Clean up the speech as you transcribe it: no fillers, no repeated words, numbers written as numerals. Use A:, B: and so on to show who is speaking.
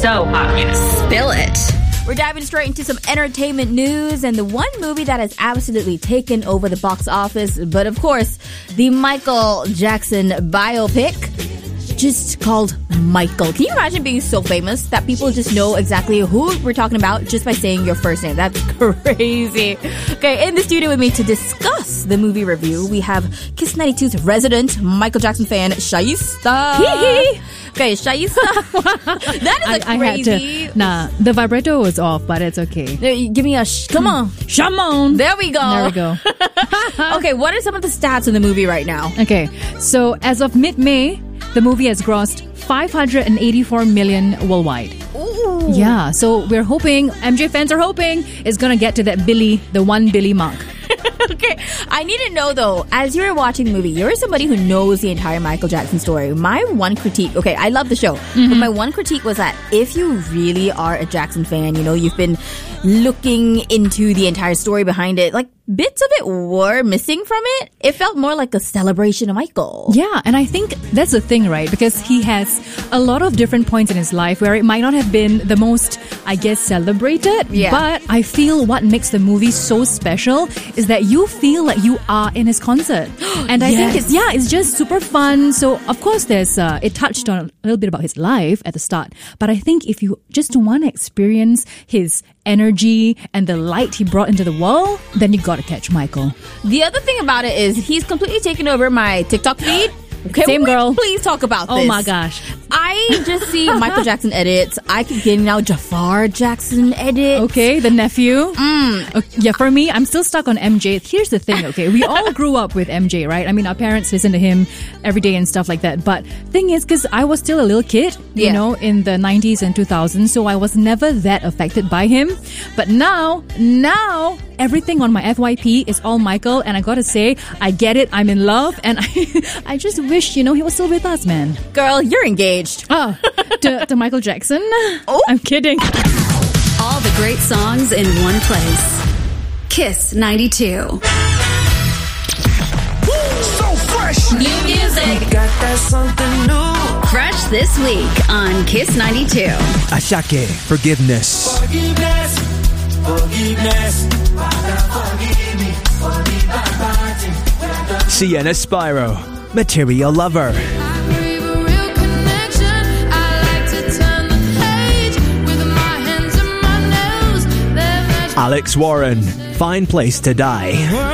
A: so hot.
B: Spill it.
C: We're diving straight into some entertainment news, and the one movie that has absolutely taken over the box office, but of course, the Michael Jackson biopic, just called Michael. Can you imagine being so famous that people just know exactly who we're talking about just by saying your first name? That's crazy. Okay, in the studio with me to discuss the movie review, we have Kiss 92's resident Michael Jackson fan, Shaista. Okay, Shaista. That is
D: I had
C: crazy.
D: the vibrato was off, but it's okay.
C: Give me a come on.
D: Shamon.
C: There we go.
D: There we go.
C: Okay, what are some of the stats in the movie right now?
D: Okay, so as of mid-May, the movie has grossed 584 million worldwide.
C: Ooh.
D: Yeah, so we're hoping, MJ fans are hoping, it's gonna get to that the 1 billion mark.
C: Okay, I need to know though, as you're watching the movie, you're somebody who knows the entire Michael Jackson story. My one critique, okay, I love the show, but my one critique was that if you really are a Jackson fan, you know, you've been looking into the entire story behind it, like bits of it were missing from it. It felt more like a celebration of Michael.
D: Yeah, and I think that's the thing, right? Because he has a lot of different points in his life where it might not have been the most, I guess, celebrated.
C: Yeah.
D: But I feel what makes the movie so special is that you feel like you are in his concert. And I think it's just super fun. So, of course, there's it touched on a little bit about his life at the start. But I think if you just want to experience his energy and the light he brought into the world, then you gotta catch Michael.
C: The other thing about it is he's completely taken over my TikTok feed. Okay,
D: Same girl.
C: Please talk about this.
D: Oh my gosh.
C: I just see Michael Jackson edits. I keep getting now Jafar Jackson edits.
D: Okay, the nephew. Okay, yeah, for me, I'm still stuck on MJ. Here's the thing, okay? We all grew up with MJ, right? I mean, our parents listen to him every day and stuff like that. But thing is, because I was still a little kid, you know, in the 90s and 2000s, so I was never that affected by him. But now, everything on my FYP is all Michael, and I gotta say, I get it. I'm in love, and I just wish, you know, he was still with us, man.
C: Girl, you're engaged.
D: Oh, to Michael Jackson?
C: Oh.
D: I'm kidding.
B: All the great songs in one place. Kiss 92.
E: So fresh.
B: New music.
E: Got that something new.
B: Fresh this week on Kiss 92.
F: Ashake, forgiveness.
E: Forgiveness. Forgive me.
F: Sienna Spyro, Material Lover. Alex Warren, Fine Place to Die.